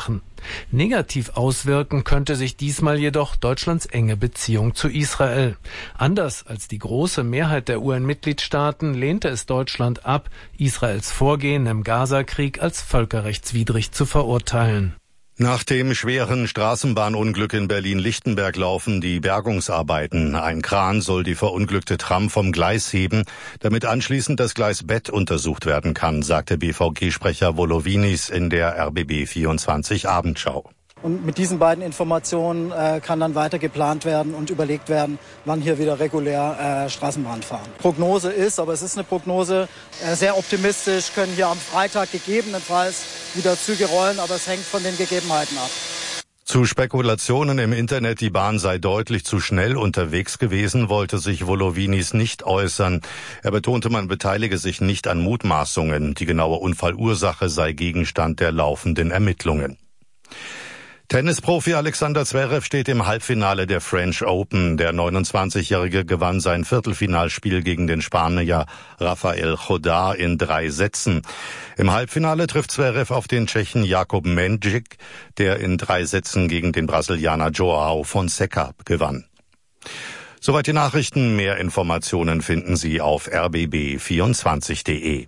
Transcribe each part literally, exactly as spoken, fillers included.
machen. Negativ auswirken könnte sich diesmal jedoch Deutschlands enge Beziehung zu Israel. Anders als die große Mehrheit der U N-Mitgliedstaaten lehnte es Deutschland ab, Israels Vorgehen im Gazakrieg als völkerrechtswidrig zu verurteilen. Nach dem schweren Straßenbahnunglück in Berlin-Lichtenberg laufen die Bergungsarbeiten. Ein Kran soll die verunglückte Tram vom Gleis heben, damit anschließend das Gleisbett untersucht werden kann, sagte B V G-Sprecher Volovinis in der R B B vierundzwanzig Abendschau. Und mit diesen beiden Informationen äh, kann dann weiter geplant werden und überlegt werden, wann hier wieder regulär äh, Straßenbahn fahren. Prognose ist, aber es ist eine Prognose, äh, sehr optimistisch, können hier am Freitag gegebenenfalls wieder Züge rollen, aber es hängt von den Gegebenheiten ab. Zu Spekulationen im Internet, die Bahn sei deutlich zu schnell unterwegs gewesen, wollte sich Volovinis nicht äußern. Er betonte, man beteilige sich nicht an Mutmaßungen. Die genaue Unfallursache sei Gegenstand der laufenden Ermittlungen. Tennisprofi Alexander Zverev steht im Halbfinale der French Open. Der neunundzwanzigjährige gewann sein Viertelfinalspiel gegen den Spanier Rafael Chodar in drei Sätzen. Im Halbfinale trifft Zverev auf den Tschechen Jakub Mendžík, der in drei Sätzen gegen den Brasilianer Joao Fonseca gewann. Soweit die Nachrichten. Mehr Informationen finden Sie auf r b b vierundzwanzig punkt de.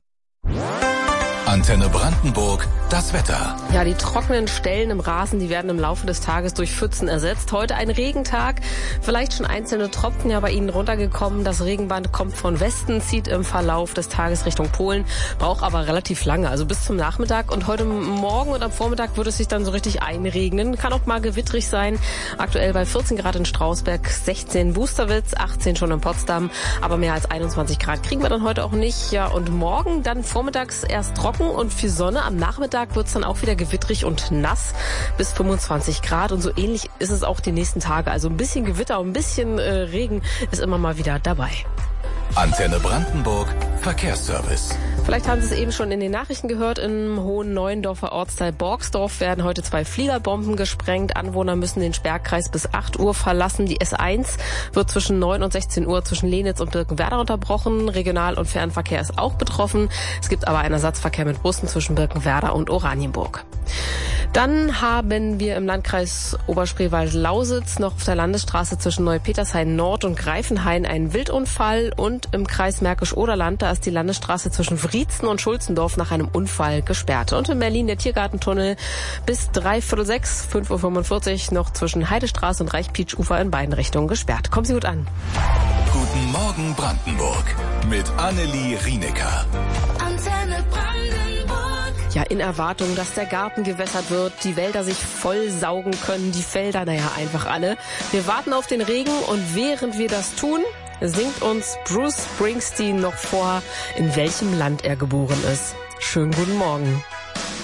Antenne Brandenburg, das Wetter. Ja, die trockenen Stellen im Rasen, die werden im Laufe des Tages durch Pfützen ersetzt. Heute ein Regentag, vielleicht schon einzelne Tropfen ja bei Ihnen runtergekommen. Das Regenband kommt von Westen, zieht im Verlauf des Tages Richtung Polen, braucht aber relativ lange, also bis zum Nachmittag. Und heute Morgen und am Vormittag wird es sich dann so richtig einregnen. Kann auch mal gewittrig sein. Aktuell bei vierzehn Grad in Strausberg, sechzehn Wusterwitz, achtzehn schon in Potsdam. Aber mehr als einundzwanzig Grad kriegen wir dann heute auch nicht. Ja, und morgen dann vormittags erst trocken und viel Sonne. Am Nachmittag wird es dann auch wieder gewittrig und nass bis fünfundzwanzig Grad. Und so ähnlich ist es auch die nächsten Tage. Also ein bisschen Gewitter und ein bisschen äh, Regen ist immer mal wieder dabei. Antenne Brandenburg, Verkehrsservice. Vielleicht haben Sie es eben schon in den Nachrichten gehört. Im Hohen Neuendorfer Ortsteil Borgsdorf werden heute zwei Fliegerbomben gesprengt. Anwohner müssen den Sperrkreis bis acht Uhr verlassen. Die S eins wird zwischen neun und sechzehn Uhr zwischen Lenitz und Birkenwerder unterbrochen. Regional- und Fernverkehr ist auch betroffen. Es gibt aber einen Ersatzverkehr mit Bussen zwischen Birkenwerder und Oranienburg. Dann haben wir im Landkreis Oberspreewald-Lausitz noch auf der Landesstraße zwischen Neupetershain Nord und Greifenhain einen Wildunfall und im Kreis Märkisch-Oderland, da ist die Landesstraße zwischen Wriezen und Schulzendorf nach einem Unfall gesperrt. Und in Berlin der Tiergartentunnel bis dreiviertel sechs, fünf Uhr fünfundvierzig noch zwischen Heidestraße und Reichpietsch-Ufer in beiden Richtungen gesperrt. Kommen Sie gut an. Guten Morgen Brandenburg mit Annelie Rienecker. Antenne Brandenburg. Ja, in Erwartung, dass der Garten gewässert wird, die Wälder sich voll saugen können, die Felder, naja, einfach alle. Wir warten auf den Regen und während wir das tun, singt uns Bruce Springsteen noch vor, in welchem Land er geboren ist. Schönen guten Morgen.